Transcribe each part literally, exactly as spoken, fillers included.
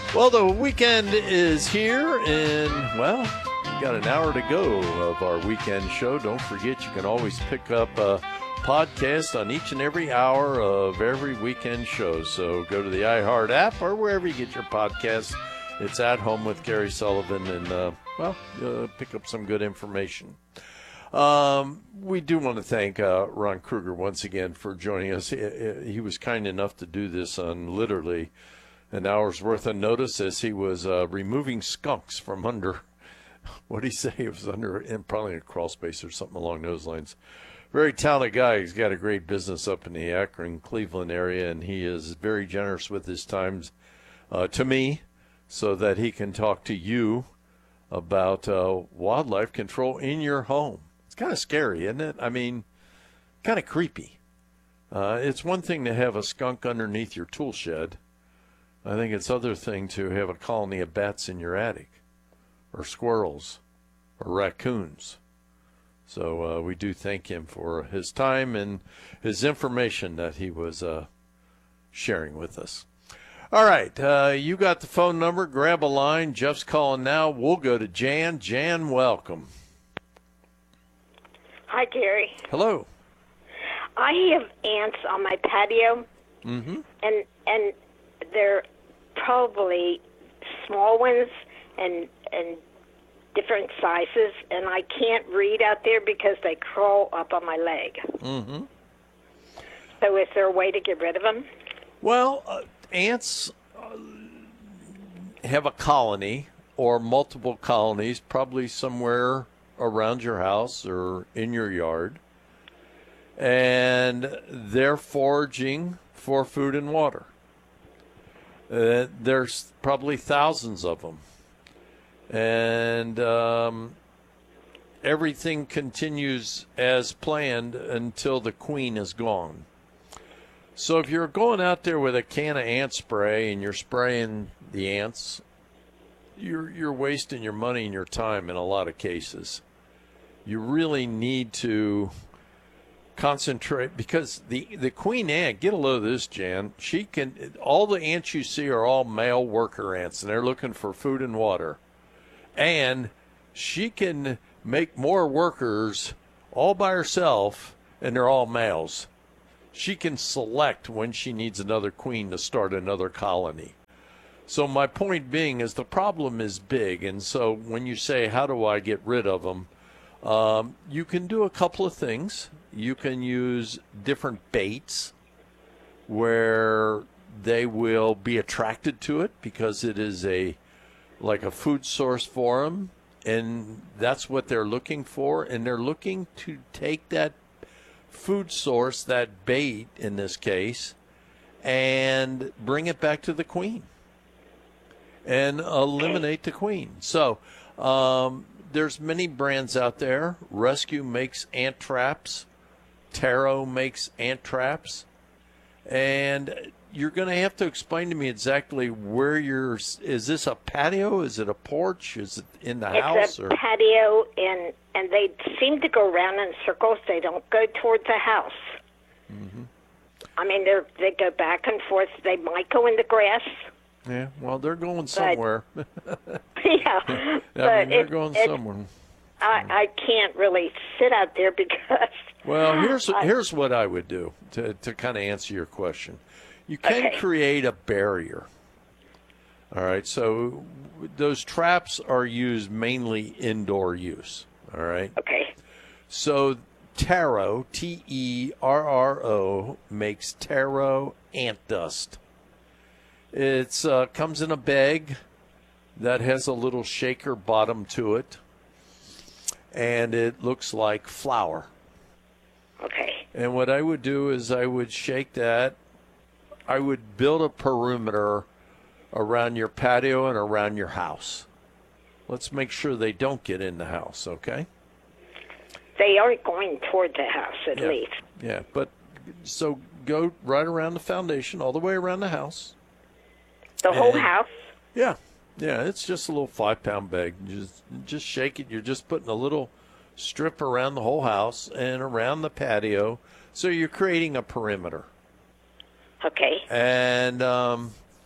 Well, the weekend is here, and, well, we've got an hour to go of our weekend show. Don't forget, you can always pick up a podcast on each and every hour of every weekend show. So go to the iHeart app or wherever you get your podcasts. It's At Home with Gary Sullivan, and, uh, well, uh, pick up some good information. Um, we do want to thank uh, Ron Kruger once again for joining us. He, he was kind enough to do this on literally an hour's worth of notice as he was uh, removing skunks from under, what did he say? It was under, in probably a crawl space or something along those lines. Very talented guy. He's got a great business up in the Akron, Cleveland area, and he is very generous with his times uh, to me so that he can talk to you about uh, wildlife control in your home. It's kind of scary, isn't it? I mean, kind of creepy. Uh, it's one thing to have a skunk underneath your tool shed. I think it's other thing to have a colony of bats in your attic, or squirrels, or raccoons. So uh, we do thank him for his time and his information that he was uh, sharing with us. All right, uh, you got the phone number. Grab a line. Jeff's calling now. We'll go to Jan. Jan, welcome. Hi, Gary. Hello. I have ants on my patio, Mm-hmm. and and they're probably small ones and and different sizes, and I can't read out there because they crawl up on my leg. Mm-hmm. So is there a way to get rid of them? Well, uh, ants uh, have a colony or multiple colonies, probably somewhere around your house or in your yard, and they're foraging for food and water. Uh, there's probably thousands of them. And um, everything continues as planned until the queen is gone. So if you're going out there with a can of ant spray and you're spraying the ants, you're you're wasting your money and your time in a lot of cases. You really need to concentrate, because the, the queen ant, get a load of this, Jan, she can, all the ants you see are all male worker ants, and they're looking for food and water. And she can make more workers all by herself, and they're all males. She can select when she needs another queen to start another colony. So my point being is the problem is big, and so when you say, how do I get rid of them, um, you can do a couple of things. You can use different baits where they will be attracted to it because it is a like a food source for them, and that's what they're looking for, and they're looking to take that food source, that bait in this case, and bring it back to the queen and eliminate the queen. So um, there's many brands out there. Rescue makes ant traps. Taro makes ant traps. And you're going to have to explain to me exactly where you're. Is this a patio? Is it a porch? Is it in the it's house? It's a or? patio, and, and they seem to go around in circles. They don't go towards the house. Mm-hmm. I mean, they they go back and forth. They might go in the grass. Yeah, well, they're going somewhere. yeah, I mean, but they're it, going it, somewhere. I, I can't really sit out there because. Well, here's I, here's what I would do to to kind of answer your question. You can okay. create a barrier. All right, so those traps are used mainly indoor use. All right. Okay. So Taro, T E R R O, makes Taro ant dust. It uh, comes in a bag that has a little shaker bottom to it, and it looks like flour. Okay. And what I would do is I would shake that. I would build a perimeter around your patio and around your house. Let's make sure they don't get in the house, okay? They are going toward the house, at yeah. least. Yeah, but so go right around the foundation, all the way around the house. The whole and, house? Yeah, yeah. It's just a little five-pound bag. Just, just shake it. You're just putting a little strip around the whole house and around the patio. So you're creating a perimeter. Okay. And um,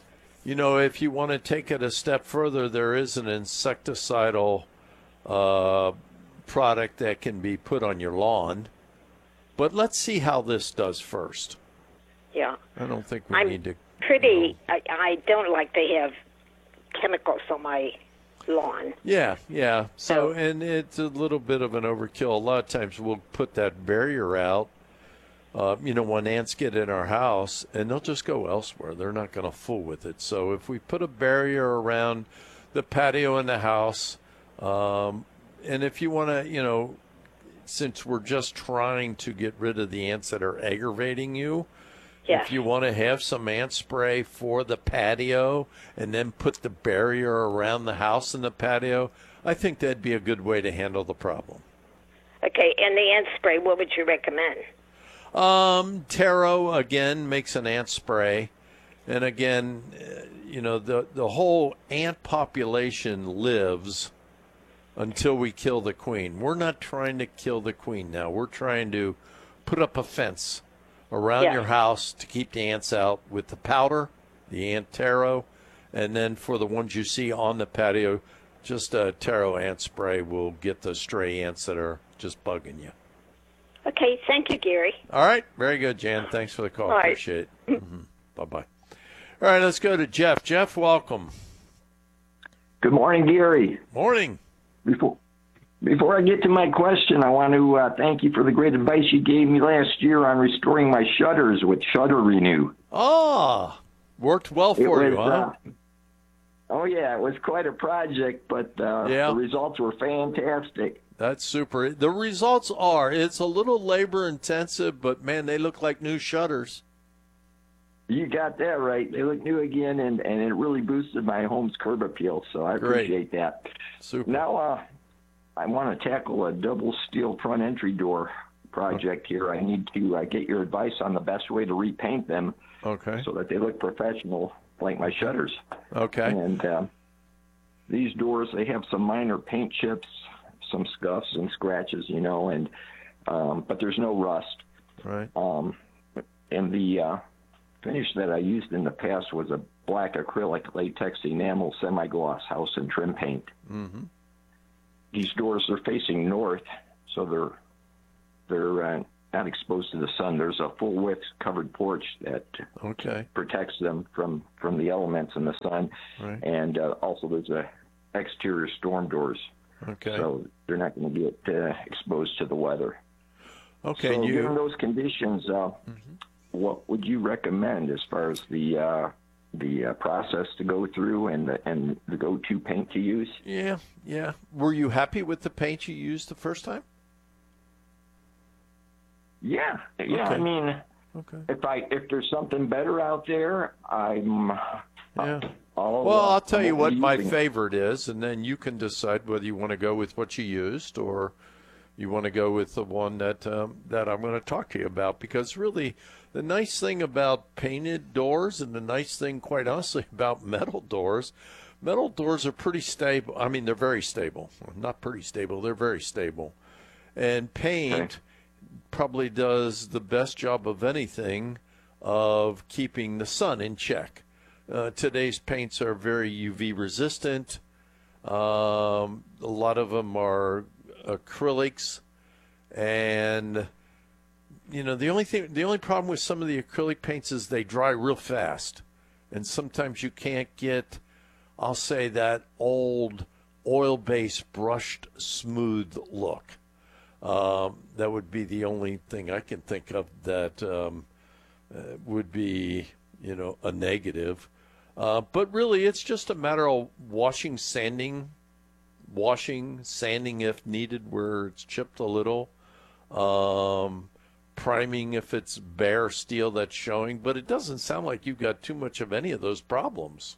You know, if you want to take it a step further, there is an insecticidal uh, product that can be put on your lawn. But let's see how this does first. Yeah. I don't think we I'm need to. pretty, You know. I, I don't like to have chemicals on my lawn. Yeah, yeah. So, So- and it's a little bit of an overkill. A lot of times we'll put that barrier out. Uh, you know, when ants get in our house, and they'll just go elsewhere. They're not going to fool with it. So if we put a barrier around the patio in the house, um, and if you want to, you know, since we're just trying to get rid of the ants that are aggravating you, Yes. if you want to have some ant spray for the patio and then put the barrier around the house and the patio, I think that'd be a good way to handle the problem. Okay, and the ant spray, what would you recommend? Um, Taro again makes an ant spray, and again, uh, you know, the the whole ant population lives until we kill the queen. We're not trying to kill the queen now. We're trying to put up a fence around Yeah. your house to keep the ants out with the powder, the ant taro, and then for the ones you see on the patio, just a taro ant spray will get the stray ants that are just bugging you. Okay, thank you, Gary. All right. Very good, Jan. Thanks for the call. All right. Appreciate it. hmm Bye-bye. All right, let's go to Jeff. Jeff, welcome. Good morning, Gary. Morning. Before before I get to my question, I want to uh, thank you for the great advice you gave me last year on restoring my shutters with Shutter Renew. Ah, worked well It for you, was, huh? uh, oh, yeah, it was quite a project, but uh, Yeah. the results were fantastic. That's super. The results are, it's a little labor intensive, but man, they look like new shutters. You got that right. They look new again, and, and it really boosted my home's curb appeal, so I Great. appreciate that. Super. Now, uh, I want to tackle a double steel front entry door project here. I need to uh, get your advice on the best way to repaint them Okay. so that they look professional, like my shutters. Okay. And uh, these doors, they have some minor paint chips, some scuffs and scratches, you know, and um, but there's no rust. Right. Um, and the uh, finish that I used in the past was a black acrylic latex enamel semi-gloss house and trim paint. Mm-hmm. These doors are facing north, so they're they're uh, not exposed to the sun. There's a full width covered porch that Okay. protects them from, from the elements and the sun, Right. and uh, also there's a exterior storm doors, Okay. so they're not going to get uh, exposed to the weather. Okay. So and given you. those conditions, uh, what would you recommend as far as the uh, the uh, process to go through and the, and the go-to paint to use? Yeah. Yeah. Were you happy with the paint you used the first time? Yeah, yeah. Okay. I mean, Okay. if I if there's something better out there, I'm. Yeah. All, Well, uh, I'll tell I'm you what my using. favorite is, and then you can decide whether you want to go with what you used or you want to go with the one that um, that I'm going to talk to you about. Because really, the nice thing about painted doors, and the nice thing, quite honestly, about metal doors, metal doors are pretty stable. I mean, they're very stable. Not pretty stable. They're very stable. And paint Okay. probably does the best job of anything of keeping the sun in check. Uh, today's paints are very U V resistant. Um, a lot of them are acrylics, and you know the only thing, the only problem with some of the acrylic paints is they dry real fast, and sometimes you can't get, I'll say, that old oil-based brushed smooth look. Um, that would be the only thing I can think of that um, uh, would be, you know, a negative. Uh, but really, it's just a matter of washing, sanding, washing, sanding if needed where it's chipped a little, um, priming if it's bare steel that's showing. But it doesn't sound like you've got too much of any of those problems.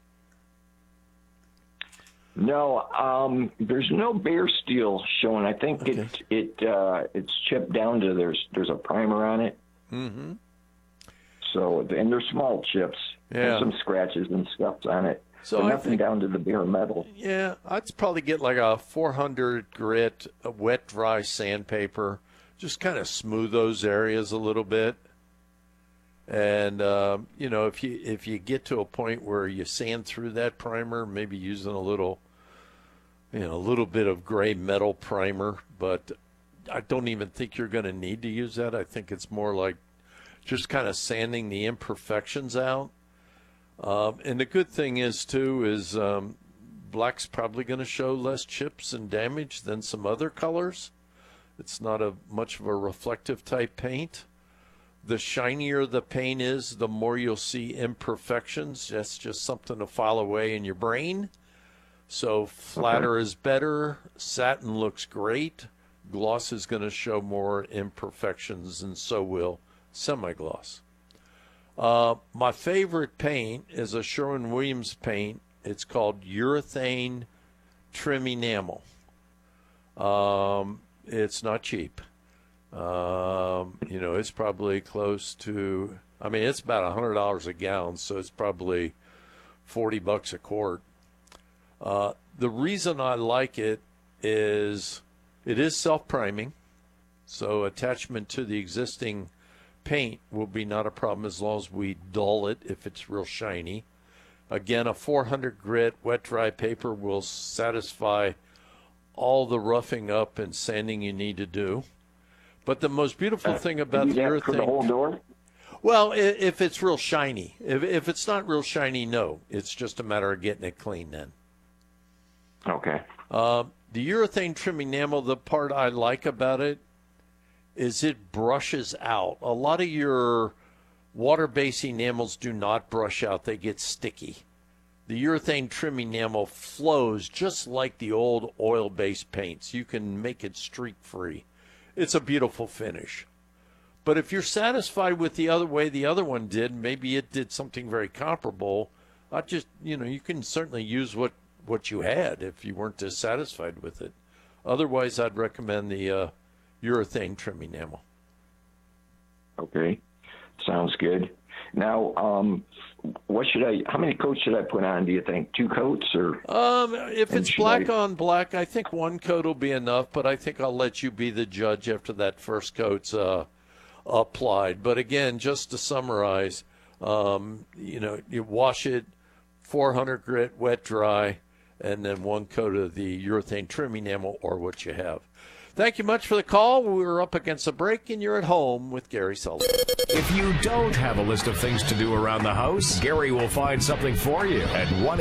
No, um, there's no bare steel shown. I think Okay. it it uh, it's chipped down to there's there's a primer on it. Mm-hmm. So and they're small chips Yeah. and some scratches and scuffs on it. So but I nothing think- down to the bare metal. Yeah, I'd probably get like a four hundred grit, a wet, dry sandpaper. Just kind of smooth those areas a little bit. And um, you know, if you if you get to a point where you sand through that primer, maybe using a little, you know, a little bit of gray metal primer, but I don't even think you're going to need to use that. I think it's more like just kind of sanding the imperfections out. Um, and the good thing is, too, is um, black's probably going to show less chips and damage than some other colors. It's not a much of a reflective type paint. The shinier the paint is, the more you'll see imperfections. That's just something to file away in your brain. So flatter okay. is better. Satin looks great. Gloss is going to show more imperfections, and so will semi-gloss. Uh, my favorite paint is a Sherwin-Williams paint. It's called Urethane Trim Enamel. Um, it's not cheap. Um, you know, it's probably close to, I mean, it's about one hundred dollars a gallon, so it's probably forty bucks a quart. Uh, the reason I like it is it is self-priming, so attachment to the existing paint will be not a problem as long as we dull it if it's real shiny. Again, a four hundred grit wet dry paper will satisfy all the roughing up and sanding you need to do. But the most beautiful uh, thing about the urethane, for the whole door? Well, if it's real shiny. If if it's not real shiny, no. It's just a matter of getting it clean then. Okay. Uh, the urethane trim enamel, the part I like about it is it brushes out. A lot of your water-based enamels do not brush out. They get sticky. The urethane trim enamel flows just like the old oil-based paints. You can make it streak-free. It's a beautiful finish. But if you're satisfied with the other way the other one did, maybe it did something very comparable, I just, you know, you can certainly use what, what you had if you weren't dissatisfied with it. Otherwise, I'd recommend the uh, urethane trim enamel. Okay, sounds good. Now, um, what should I? How many coats should I put on? Do you think two coats or? Um, if it's black I... on black, I think one coat will be enough. But I think I'll let you be the judge after that first coat's uh, applied. But again, just to summarize, um, you know, you wash it, four hundred grit, wet dry, and then one coat of the urethane trim enamel or what you have. Thank you much for the call. We're up against a break, and you're at home with Gary Sullivan. If you don't have a list of things to do around the house, Gary will find something for you at one